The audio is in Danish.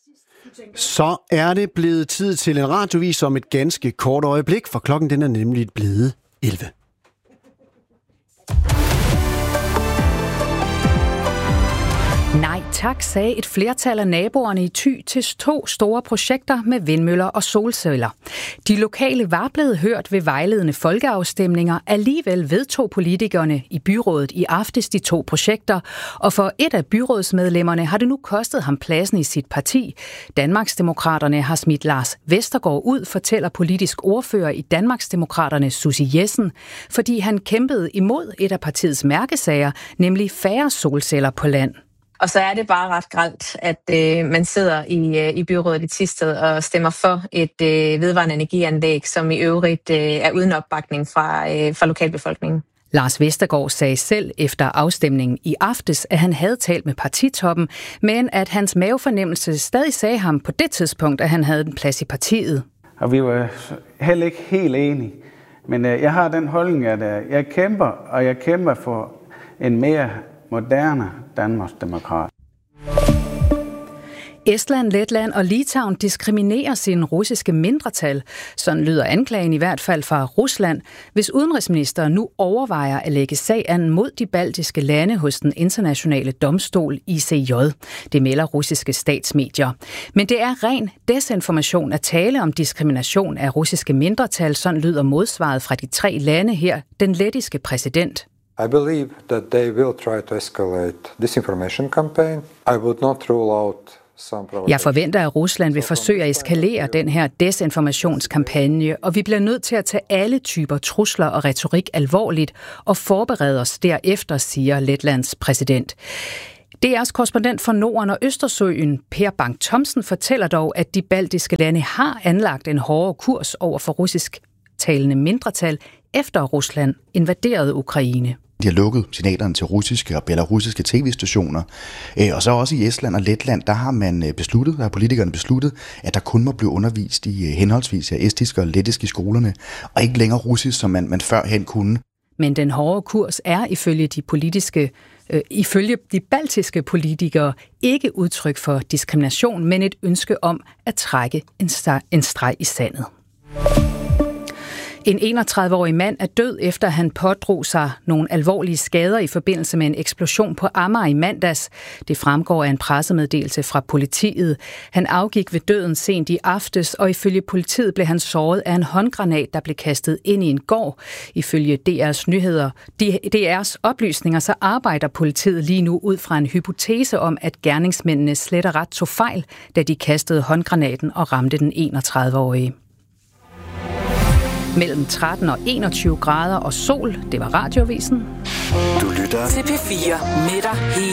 Så er det blevet tid til en radiovis om et ganske kort øjeblik, for klokken den er nemlig blevet 11. Nej tak, sagde et flertal af naboerne i Thy til 2 store projekter med vindmøller og solceller. De lokale var blevet hørt ved vejledende folkeafstemninger. Alligevel vedtog politikerne i byrådet i aftes de 2 projekter, og for et af byrådsmedlemmerne har det nu kostet ham pladsen i sit parti. Danmarksdemokraterne har smidt Lars Vestergaard ud, fortæller politisk ordfører i Danmarksdemokraterne Susie Jessen, fordi han kæmpede imod et af partiets mærkesager, nemlig færre solceller på land. Og så er det bare ret grelt, at man sidder i byrådet i Thisted og stemmer for et vedvarende energianlæg, som i øvrigt er uden opbakning fra lokalbefolkningen. Lars Vestergaard sagde selv efter afstemningen i aftes, at han havde talt med partitoppen, men at hans mavefornemmelse stadig sagde ham på det tidspunkt, at han havde en plads i partiet. Og vi var heller ikke helt enige, men jeg har den holdning, at jeg kæmper for en mere moderne Danmarksdemokrat. Estland, Letland og Litauen diskriminerer sine russiske mindretal. Sådan lyder anklagen i hvert fald fra Rusland, hvis udenrigsministeren nu overvejer at lægge sag an mod de baltiske lande hos den internationale domstol ICJ. Det melder russiske statsmedier. Men det er ren desinformation at tale om diskrimination af russiske mindretal. Sådan lyder modsvaret fra de 3 lande her, den lettiske præsident. I believe that they will try to escalate disinformation campaign. I would not rule out some provocation. Jeg forventer, at Rusland vil forsøge at eskalere den her desinformationskampagne, og vi bliver nødt til at tage alle typer trusler og retorik alvorligt og forberede os derefter, siger Letlands præsident. DR's korrespondent for Norden og Østersøen, Per Bang Thomsen, fortæller dog, at de baltiske lande har anlagt en hårdere kurs over for russisktalende mindretal, efter Rusland invaderede Ukraine. De har lukket signalerne til russiske og belarusiske tv-stationer. Og så også i Estland og Letland, der har politikerne besluttet, at der kun må blive undervist i henholdsvis estiske og lettiske skolerne, og ikke længere russisk, som man førhen kunne. Men den hårde kurs er ifølge de baltiske politikere ikke udtryk for diskrimination, men et ønske om at trække en streg i sandet. En 31-årig mand er død, efter han pådrog sig nogle alvorlige skader i forbindelse med en eksplosion på Amager i mandags. Det fremgår af en pressemeddelelse fra politiet. Han afgik ved døden sent i aftes, og ifølge politiet blev han såret af en håndgranat, der blev kastet ind i en gård. Ifølge DR's oplysninger, så arbejder politiet lige nu ud fra en hypotese om, at gerningsmændene slet og ret tog fejl, da de kastede håndgranaten og ramte den 31-årige. Mellem 13 og 21 grader og sol. Det var Radioavisen. Du lytter til P4 med dig hele